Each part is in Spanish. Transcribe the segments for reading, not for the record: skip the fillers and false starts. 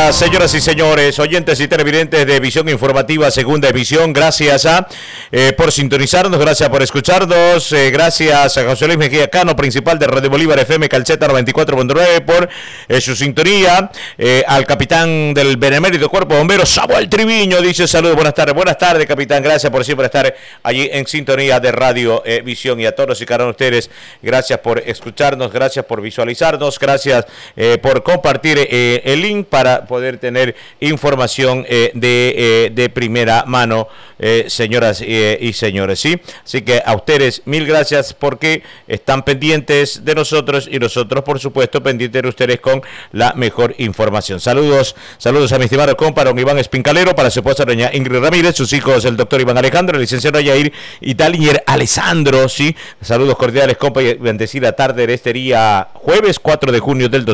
días, señoras y señores, oyentes y televidentes de Visión Informativa, segunda emisión. Gracias por sintonizarnos, gracias por escucharnos, gracias a José Luis Mejía Cano, principal de Radio Bolívar FM Calceta 94.9, por su sintonía, al capitán del Benemérito Cuerpo de Bomberos, Samuel Triviño, dice saludos, buenas tardes, capitán, gracias por siempre estar allí en sintonía de Radio Visión, y a todos y cada uno de ustedes, gracias por escucharnos, gracias por visualizarnos, gracias por compartir el link para poder tener información de primera mano, señoras y señores, ¿sí? Así que a ustedes mil gracias porque están pendientes de nosotros y nosotros, por supuesto, pendientes de ustedes con la mejor información. Saludos a mi estimado compa, don Iván Espincalero, para su esposa doña Ingrid Ramírez, sus hijos el doctor Iván Alejandro, el licenciado Yair y Daliñer Alessandro, ¿sí? Saludos cordiales, compa, y bendecida tarde de este día jueves 4 de junio del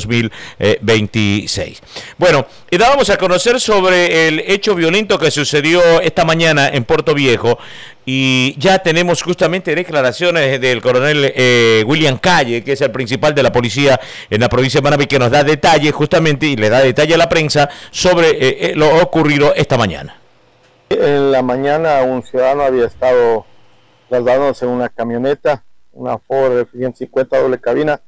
2026. Bueno, y dábamos a conocer sobre el hecho violento que sucedió esta mañana en Puerto Viejo, y ya tenemos justamente declaraciones del coronel William Calle, que es el principal de la policía en la provincia de Manabí, que nos da detalles justamente y le da detalle a la prensa sobre lo ocurrido esta mañana. En la mañana un ciudadano había estado trasladándose en una camioneta, una Ford F-150 doble cabina.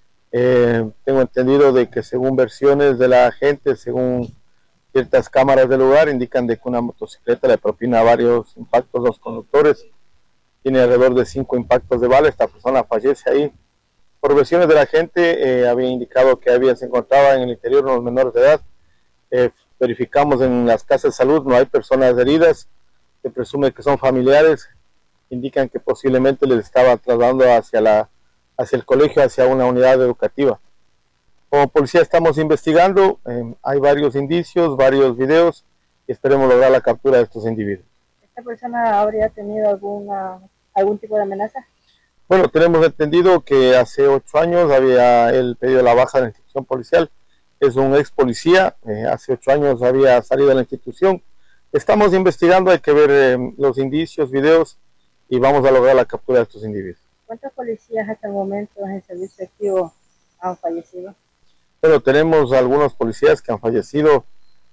Tengo entendido de que según versiones de la gente, según ciertas cámaras del lugar, indican de que una motocicleta le propina varios impactos a los conductores. Tiene alrededor de 5 impactos de bala. Esta persona fallece ahí. Por versiones de la gente, había indicado que se encontraba en el interior unos menores de edad. Verificamos en las casas de salud, no hay personas heridas. Se presume que son familiares. Indican que posiblemente les estaba trasladando hacia el colegio, hacia una unidad educativa. Como policía estamos investigando, hay varios indicios, varios videos, y esperemos lograr la captura de estos individuos. ¿Esta persona habría tenido algún tipo de amenaza? Bueno, tenemos entendido que hace 8 años había él pedido la baja de la institución policial. Es un ex policía, hace 8 años había salido de la institución. Estamos investigando, hay que ver los indicios, videos, y vamos a lograr la captura de estos individuos. ¿Cuántos policías hasta el momento en servicio activo han fallecido? Bueno, tenemos algunos policías que han fallecido.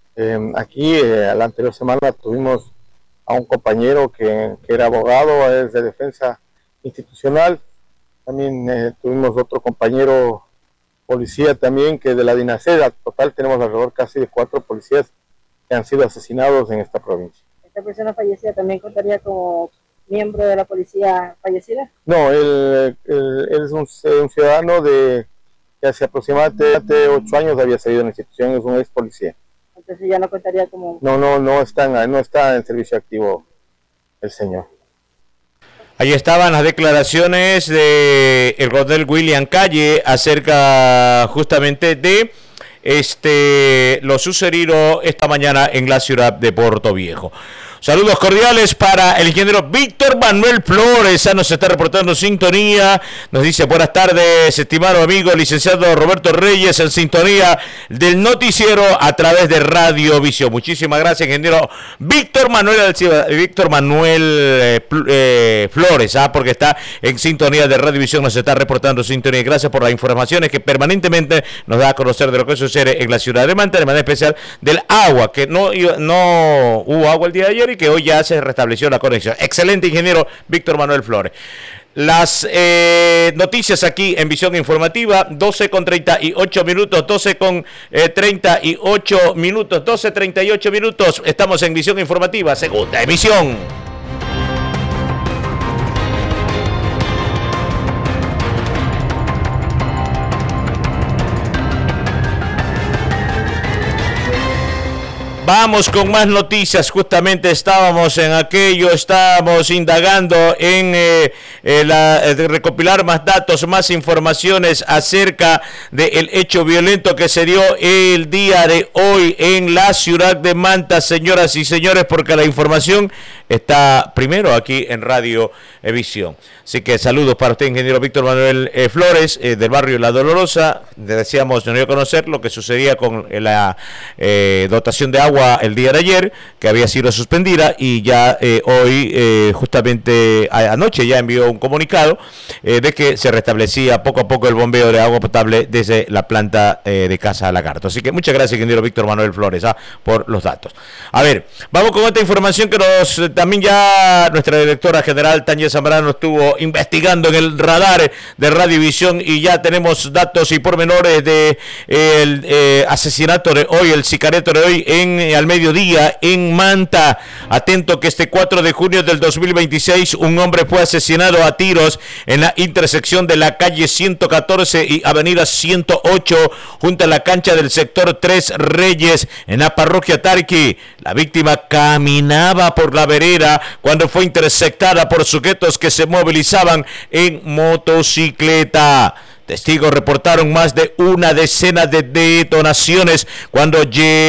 Aquí, la anterior semana, tuvimos a un compañero que era abogado, es de defensa institucional. También tuvimos otro compañero policía también, que de la DINASED. En total tenemos alrededor casi de 4 policías que han sido asesinados en esta provincia. ¿Esta persona fallecida también contaría como miembro de la policía fallecida? No, él es un ciudadano que hace aproximadamente 8 años había salido de la institución, es un ex policía. Entonces ya no contaría como... No está en servicio activo el señor. Ahí estaban las declaraciones de el coronel William Calle acerca justamente de lo sucedido esta mañana en la ciudad de Puerto Viejo. Saludos cordiales para el ingeniero Víctor Manuel Flores, nos está reportando sintonía, nos dice buenas tardes, estimado amigo licenciado Roberto Reyes, en sintonía del noticiero a través de Radio Visión. Muchísimas gracias, ingeniero Víctor Manuel Flores, porque está en sintonía de Radio Visión, nos está reportando sintonía. Gracias por las informaciones que permanentemente nos da a conocer de lo que sucede en la ciudad de Manta, de manera especial del agua, que no hubo agua el día de ayer y que hoy ya se restableció la conexión. Excelente, ingeniero Víctor Manuel Flores. Las noticias aquí en Visión Informativa, 12:38 minutos, 12:38 minutos. Estamos en Visión Informativa, segunda emisión. Vamos con más noticias. Justamente estábamos indagando en recopilar más datos, más informaciones acerca del hecho violento que se dio el día de hoy en la ciudad de Manta, señoras y señores, porque la información está primero aquí en Radio Visión. Así que saludos para usted, ingeniero Víctor Manuel Flores, del barrio La Dolorosa. Decíamos, no iba a conocer lo que sucedía con la dotación de agua el día de ayer, que había sido suspendida, y ya hoy, justamente anoche, ya envió un comunicado de que se restablecía poco a poco el bombeo de agua potable desde la planta de Casa Lagarto. Así que muchas gracias, ingeniero Víctor Manuel Flores, por los datos. A ver, vamos con esta información que también ya nuestra directora general, Tania Zambrano, estuvo investigando en el radar de Radiovisión, y ya tenemos datos y pormenores de el asesinato de hoy, el sicariato de hoy al mediodía en Manta. Atento que este 4 de junio del 2026 un hombre fue asesinado a tiros en la intersección de la calle 114 y avenida 108 junto a la cancha del sector 3 Reyes en la parroquia Tarqui. La víctima caminaba por la vereda cuando fue interceptada por sujetos que se movilizaban en motocicleta. Testigos reportaron más de una decena de detonaciones cuando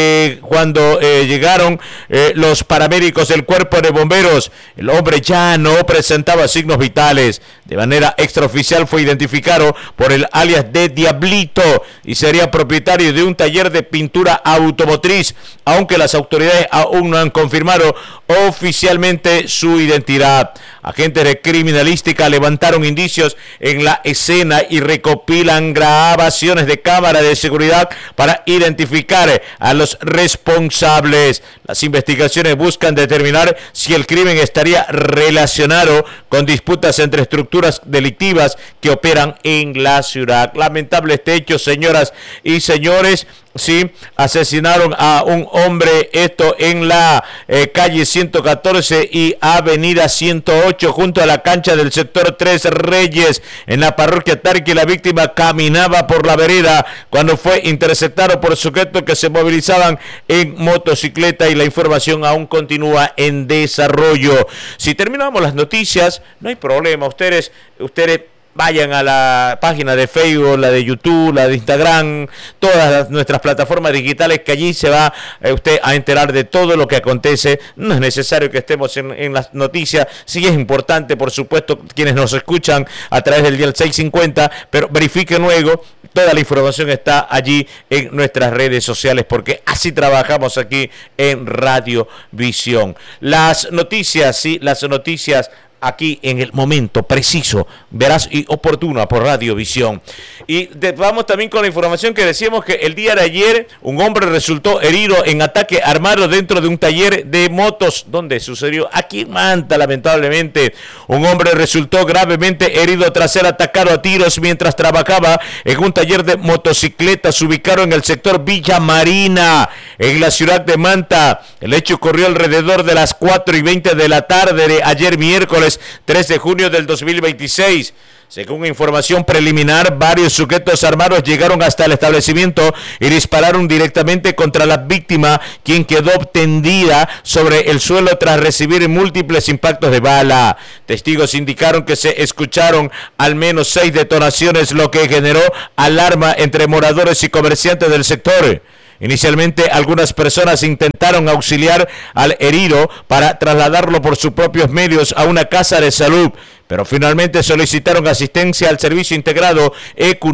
llegaron los paramédicos del cuerpo de bomberos. El hombre ya no presentaba signos vitales. De manera extraoficial fue identificado por el alias de Diablito y sería propietario de un taller de pintura automotriz, aunque las autoridades aún no han confirmado oficialmente su identidad. Agentes de criminalística levantaron indicios en la escena y recopilan grabaciones de cámara de seguridad para identificar a los responsables. Las investigaciones buscan determinar si el crimen estaría relacionado con disputas entre estructuras delictivas que operan en la ciudad. Lamentable este hecho, señoras y señores. Sí, asesinaron a un hombre, esto en la calle 114 y avenida 108 junto a la cancha del sector 3 Reyes en la parroquia Tarqui. La víctima caminaba por la vereda cuando fue interceptado por sujetos que se movilizaban en motocicleta, y la información aún continúa en desarrollo. Si terminamos las noticias, no hay problema, ustedes vayan a la página de Facebook, la de YouTube, la de Instagram, todas nuestras plataformas digitales, que allí se va usted a enterar de todo lo que acontece. No es necesario que estemos en las noticias, sí es importante, por supuesto, quienes nos escuchan a través del dial 650, pero verifiquen luego, toda la información está allí en nuestras redes sociales, porque así trabajamos aquí en Radio Visión. Las noticias, sí, las noticias aquí en el momento preciso, veraz y oportuna por Radiovisión. Y vamos también con la información que decíamos que el día de ayer un hombre resultó herido en ataque armado dentro de un taller de motos. ¿Dónde sucedió? Aquí en Manta, lamentablemente. Un hombre resultó gravemente herido tras ser atacado a tiros mientras trabajaba en un taller de motocicletas ubicado en el sector Villa Marina, en la ciudad de Manta. El hecho ocurrió alrededor de las 4:20 de la tarde de ayer miércoles 3 de junio del 2026. Según información preliminar, varios sujetos armados llegaron hasta el establecimiento y dispararon directamente contra la víctima, quien quedó tendida sobre el suelo tras recibir múltiples impactos de bala. Testigos indicaron que se escucharon al menos 6 detonaciones, lo que generó alarma entre moradores y comerciantes del sector. Inicialmente, algunas personas intentaron auxiliar al herido para trasladarlo por sus propios medios a una casa de salud, pero finalmente solicitaron asistencia al servicio integrado EQ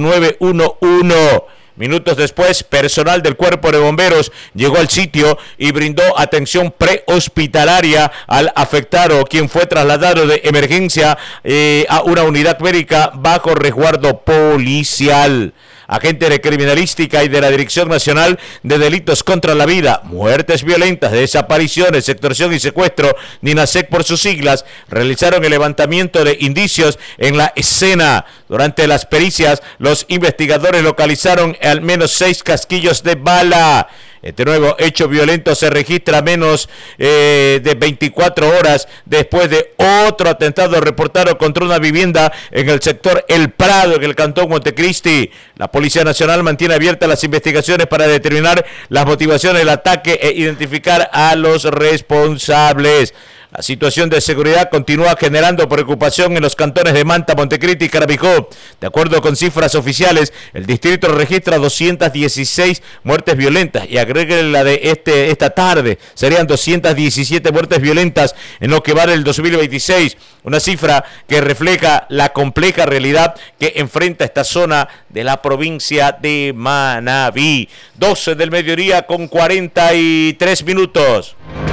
911. Minutos después, personal del cuerpo de bomberos llegó al sitio y brindó atención prehospitalaria al afectado, quien fue trasladado de emergencia a una unidad médica bajo resguardo policial. Agentes de criminalística y de la Dirección Nacional de Delitos contra la Vida, Muertes Violentas, Desapariciones, Extorsión y Secuestro, DINASEC por sus siglas, realizaron el levantamiento de indicios en la escena. Durante las pericias, los investigadores localizaron al menos 6 casquillos de bala. Este nuevo hecho violento se registra menos de 24 horas después de otro atentado reportado contra una vivienda en el sector El Prado, en el cantón Montecristi. La Policía Nacional mantiene abiertas las investigaciones para determinar las motivaciones del ataque e identificar a los responsables. La situación de seguridad continúa generando preocupación en los cantones de Manta, Montecristi y Caramijó. De acuerdo con cifras oficiales, el distrito registra 216 muertes violentas y agreguen la de esta tarde, serían 217 muertes violentas en lo que va del 2026, una cifra que refleja la compleja realidad que enfrenta esta zona de la provincia de Manabí. 12 del mediodía con 43 minutos.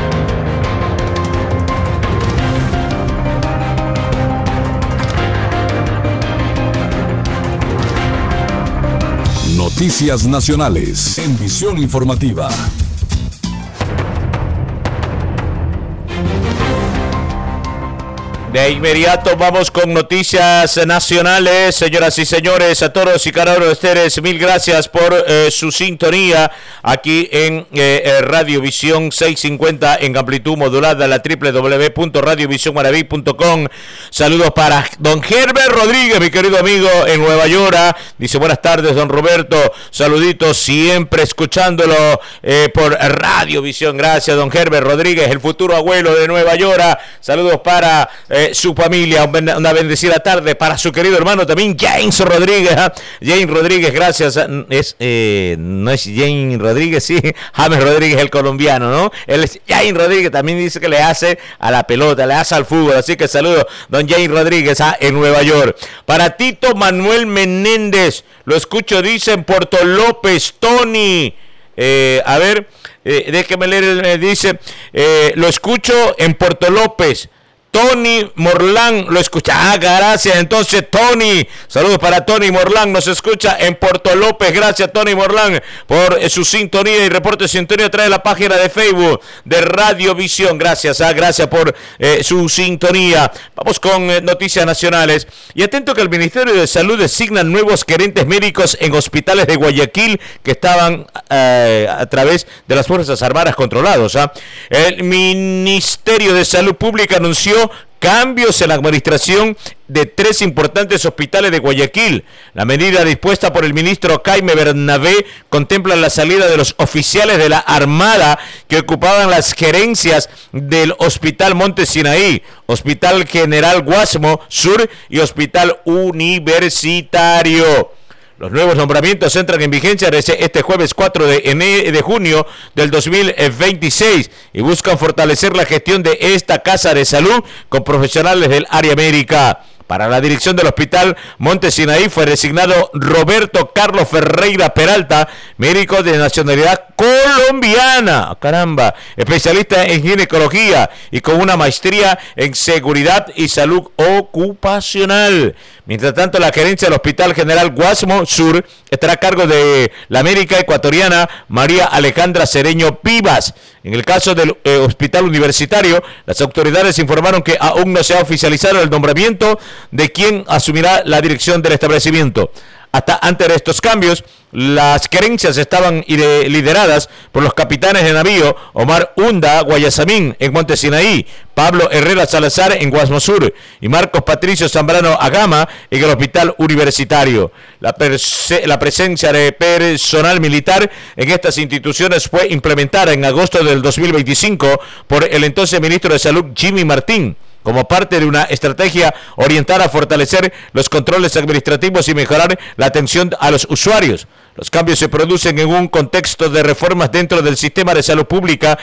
Noticias nacionales en Visión Informativa. De inmediato vamos con noticias nacionales, señoras y señores, a todos y cada uno de ustedes, mil gracias por su sintonía aquí en Radio Visión 650 en amplitud modulada, la www.radiovisionmaraví.com. Saludos para don Herbert Rodríguez, mi querido amigo en Nueva York. Dice buenas tardes, don Roberto, saluditos, siempre escuchándolo por Radio Visión. Gracias, don Herbert Rodríguez, el futuro abuelo de Nueva York. Saludos para su familia, una bendecida tarde para su querido hermano también James Rodríguez. James Rodríguez, gracias. No es James Rodríguez, sí, James Rodríguez el colombiano, ¿no? Él es James Rodríguez, también dice que le hace a la pelota, le hace al fútbol, así que saludo don James Rodríguez en Nueva York. Para Tito Manuel Menéndez, lo escucho, dice en Puerto López, Tony. Déjeme leer, dice, lo escucho en Puerto López. Tony Morlán lo escucha. Gracias. Entonces, Tony, saludos para Tony Morlán, nos escucha en Puerto López. Gracias, Tony Morlán, por su sintonía y reporte de sintonía a través de la página de Facebook de Radio Visión. Gracias, gracias por su sintonía. Vamos con noticias nacionales. Y atento que el Ministerio de Salud designa nuevos gerentes médicos en hospitales de Guayaquil que estaban a través de las Fuerzas Armadas controlados. El Ministerio de Salud Pública anunció cambios en la administración de 3 importantes hospitales de Guayaquil. La medida dispuesta por el ministro Jaime Bernabé contempla la salida de los oficiales de la Armada que ocupaban las gerencias del Hospital Monte Sinaí, Hospital General Guasmo Sur y Hospital Universitario. Los nuevos nombramientos entran en vigencia desde este jueves 4 de junio del 2026 y buscan fortalecer la gestión de esta casa de salud con profesionales del área médica. Para la dirección del Hospital Monte Sinaí fue designado Roberto Carlos Ferreira Peralta, médico de nacionalidad colombiana, caramba, especialista en ginecología y con una maestría en seguridad y salud ocupacional. Mientras tanto, la gerencia del Hospital General Guasmo Sur estará a cargo de la médica ecuatoriana María Alejandra Cereño Vivas. En el caso del Hospital Universitario, las autoridades informaron que aún no se ha oficializado el nombramiento de quien asumirá la dirección del establecimiento. Hasta antes de estos cambios, las gerencias estaban lideradas por los capitanes de navío Omar Hunda Guayasamín en Monte Sinaí, Pablo Herrera Salazar en Guasmo Sur y Marcos Patricio Zambrano Agama en el Hospital Universitario. La presencia de personal militar en estas instituciones fue implementada en agosto del 2025 por el entonces ministro de Salud Jimmy Martín, como parte de una estrategia orientada a fortalecer los controles administrativos y mejorar la atención a los usuarios. Los cambios se producen en un contexto de reformas dentro del sistema de salud pública